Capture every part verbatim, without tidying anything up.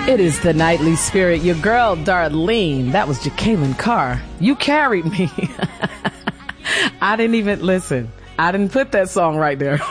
It is the Nightly Spirit. Your girl, Darlene. That was Jacqueline Carr. You carried me. I didn't even listen. I didn't put that song right there.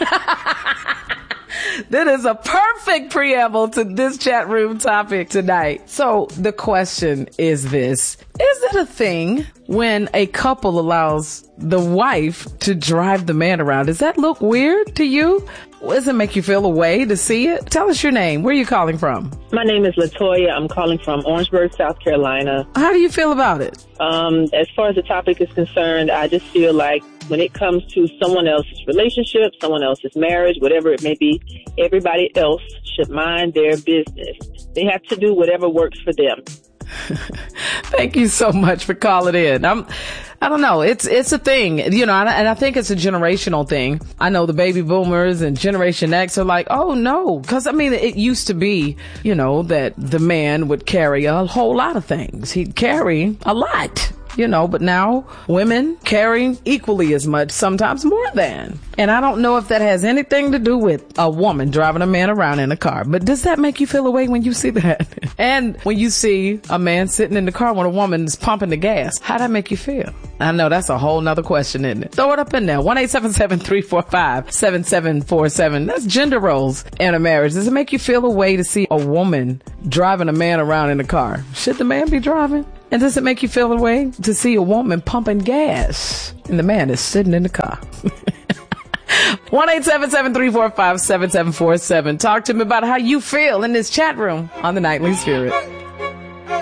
That is a perfect preamble to this chat room topic tonight. So the question is this. Is it a thing when a couple allows the wife to drive the man around? Does that look weird to you? Does it make you feel a way to see it? Tell us your name. Where are you calling from? My name is Latoya. I'm calling from Orangeburg, South Carolina. How do you feel about it? Um, as far as the topic is concerned, I just feel like when it comes to someone else's relationship, someone else's marriage, whatever it may be, everybody else should mind their business. They have to do whatever works for them. Thank you so much for calling in. I'm, I don't know. It's, it's a thing, you know, and I, and I think it's a generational thing. I know the baby boomers and Generation X are like, oh no. Cause I mean, it used to be, you know, that the man would carry a whole lot of things. He'd carry a lot. You know, but now women carry equally as much, sometimes more than. And I don't know if that has anything to do with a woman driving a man around in a car. But does that make you feel a way when you see that? And when you see a man sitting in the car when a woman is pumping the gas, how'd that make you feel? I know that's a whole nother question, isn't it? Throw it up in there. one eight seven seven, three four five, seven seven four seven. That's gender roles in a marriage. Does it make you feel a way to see a woman driving a man around in a car? Should the man be driving? And does it make you feel a way to see a woman pumping gas and the man is sitting in the car? one eight seven seven, three four five, seven seven four seven. Talk to me about how you feel in this chat room on the Nightly Spirit.